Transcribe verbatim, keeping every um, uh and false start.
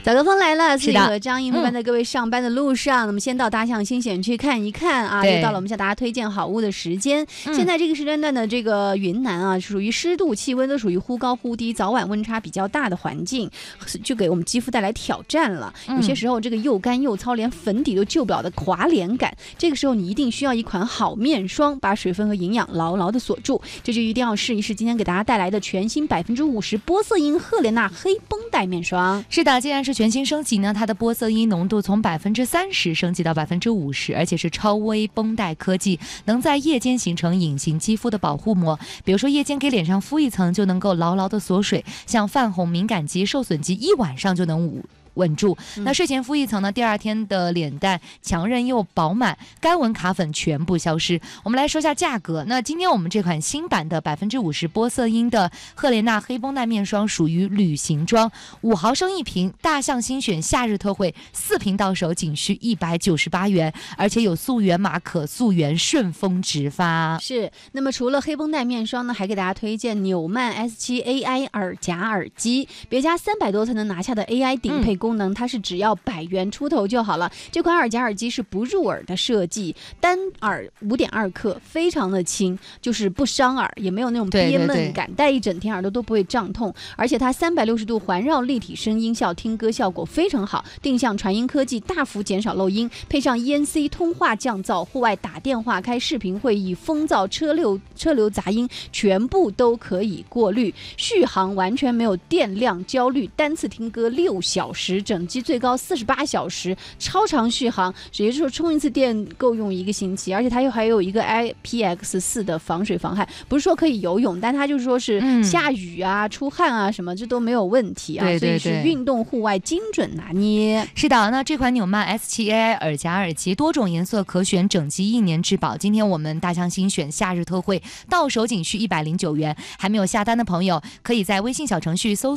早高峰来了， 是的， 和张应付班的各位上班的路上，那、嗯、么先到大象新险区看一看啊，又到了我们向大家推荐好物的时间。嗯、现在这个时间段的这个云南啊，属于湿度、气温都属于忽高忽低，早晚温差比较大的环境，就给我们肌肤带来挑战了。有些时候这个又干又糙，连粉底都救不了的垮脸感，这个时候你一定需要一款好面霜，把水分和营养牢牢的锁住。这就一定要试一试今天给大家带来的全新百分之五十玻色因赫莲娜黑绷带面霜。 是的，既然是全新升级呢，它的玻色因浓度从百分之三十升级到百分之五十，而且是超微绷带科技，能在夜间形成隐形肌肤的保护膜。比如说夜间给脸上敷一层，就能够牢牢的锁水，像泛红、敏感肌、受损肌，一晚上就能捂稳住。那睡前敷一层呢，第二天的脸蛋强韧又饱满，干纹卡粉全部消失。我们来说一下价格。那今天我们这款新版的百分之五十玻色因的赫莲娜黑绷带面霜属于旅行装，五毫升一瓶，大象新选夏日特惠，四瓶到手仅需一百九十八元，而且有溯源码可溯源顺丰直发。 是。那么除了黑绷带面霜呢，还给大家推荐纽曼 S 七 A I 耳夹耳机，别家三百多才能拿下的 A I 顶配、嗯功能，它是只要百元出头就好了。这款耳夹耳机是不入耳的设计，单耳 五点二 克，非常的轻，就是不伤耳，也没有那种憋闷感，戴一整天耳朵都不会胀痛。而且它三百六十度环绕立体声音效，听歌效果非常好。定向传音科技大幅减少漏音，配上 E N C 通话降噪，户外打电话、开视频会议、风噪、车流车流杂音全部都可以过滤。续航完全没有电量焦虑，单次听歌六小时。整机最高四十八小时，超长续航，也就是说充一次电够用一个星期。而且它又还有一个 I P X 四 的防水防害，不是说可以游泳，但它就是说是下雨啊、嗯、出汗啊什么，这都没有问题啊。 对对对， 所以是运动户外精准拿捏。 是的，那这款纽曼 S 七 A I 耳夹耳机多种颜色可选，整机一年质保。今天我们大象新选夏日特惠，到手仅需一百零九元。还没有下单的朋友，可以在微信小程序搜